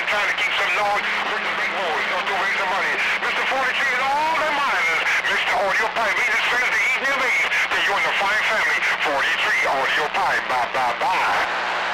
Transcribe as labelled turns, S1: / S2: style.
S1: trying to keep some noise with the big boys, you know, to raise the money. Mr. 43 and all the miners, Mr. Audio Pipe, meet his friends to eat their meat. Then you're in the fine family, 43 Audio Pipe. Bye, bye, bye.